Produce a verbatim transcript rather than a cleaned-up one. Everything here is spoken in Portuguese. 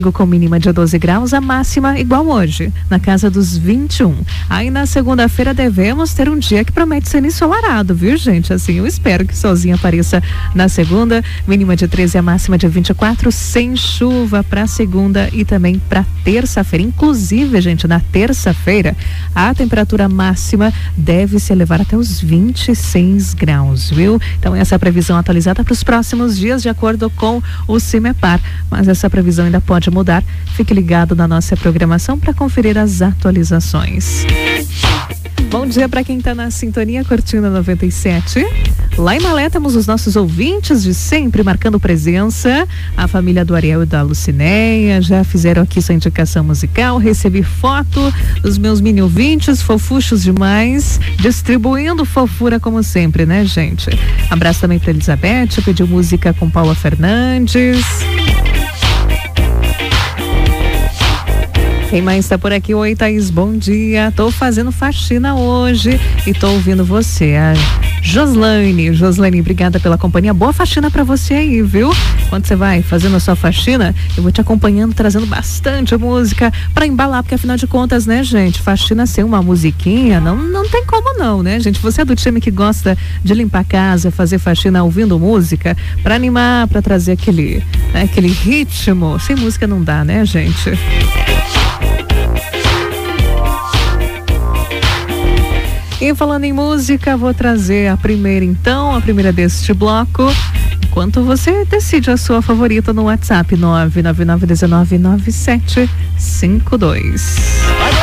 com mínima de doze graus, a máxima igual hoje, na casa dos vinte e um. Aí na segunda-feira devemos ter um dia que promete ser ensolarado, viu, gente? Assim, eu espero que sozinha apareça na segunda, mínima de treze, a máxima de vinte e quatro, sem chuva para segunda e também para terça-feira. Inclusive, gente, na terça-feira, a temperatura máxima deve se elevar até os vinte e seis graus, viu? Então, essa é a previsão atualizada para os próximos dias, de acordo com o CIMEPAR. Mas essa previsão ainda pode mudar. Fique ligado na nossa programação para conferir as atualizações. Bom dia para quem está na sintonia curtindo a noventa e sete. Lá em Malé temos os nossos ouvintes de sempre marcando presença. A família do Ariel e da Lucinéia já fizeram aqui sua indicação musical. Recebi foto dos meus mini ouvintes, fofuchos demais, distribuindo fofura como sempre, né, gente? Abraço também para Elizabeth, pediu música com Paula Fernandes. Quem mais está por aqui? Oi, Thaís, bom dia. Tô fazendo faxina hoje e tô ouvindo você. A Joslaine. Joslaine, obrigada pela companhia. Boa faxina pra você aí, viu? Quando você vai fazendo a sua faxina, eu vou te acompanhando, trazendo bastante música pra embalar, porque afinal de contas, né, gente? Faxina sem uma musiquinha, não, não tem como não, né, gente? Você é do time que gosta de limpar a casa, fazer faxina ouvindo música, pra animar, pra trazer aquele, né, aquele ritmo. Sem música não dá, né, gente? E falando em música, vou trazer a primeira então, a primeira deste bloco. Enquanto você decide a sua favorita no WhatsApp nove nove nove um nove nove sete cinco dois.